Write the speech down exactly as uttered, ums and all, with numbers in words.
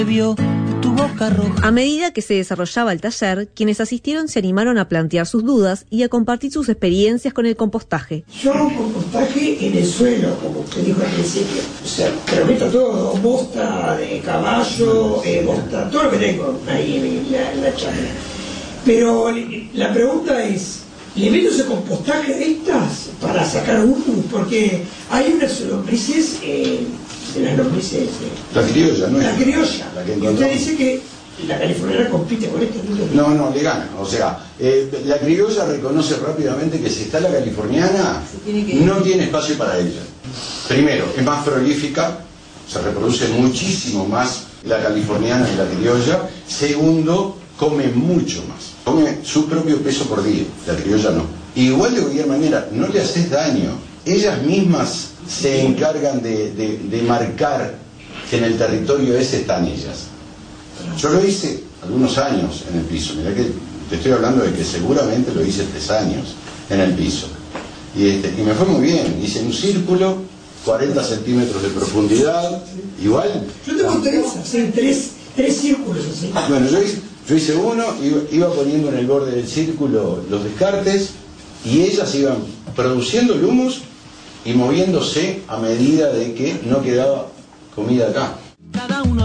Vio tu boca roja. A medida que se desarrollaba el taller, quienes asistieron se animaron a plantear sus dudas y a compartir sus experiencias con el compostaje. Yo hago compostaje en el suelo, como usted dijo al principio. O sea, pero meto todo, bosta de caballo, eh, bosta, todo lo que tengo ahí en la, en la chacra. Pero la pregunta es, ¿le meto ese compostaje de estas para sacar humus? Porque hay unas lombrices... Eh, de las lombrices, la criolla, ¿no? La criolla. La que y usted dice que la californiana compite con esta. No, no, le gana. O sea, eh, la criolla reconoce rápidamente que si está la californiana, no tiene espacio para ella. Primero, es más prolífica, se reproduce muchísimo más la californiana y la criolla. Segundo, come mucho más. Come su propio peso por día, la criolla no. Igual de cualquier manera, no le haces daño. Ellas mismas se encargan de, de, de marcar que en el territorio ese están ellas. Yo lo hice algunos años en el piso. Mirá que te estoy hablando de que seguramente lo hice tres años en el piso. Y, este, y me fue muy bien. Hice un círculo, cuarenta centímetros de profundidad, igual. Yo tengo tres, así, tres, tres círculos así. Bueno, yo hice, yo hice uno, iba, iba poniendo en el borde del círculo los descartes y ellas iban produciendo el humus y moviéndose a medida de que no quedaba comida acá.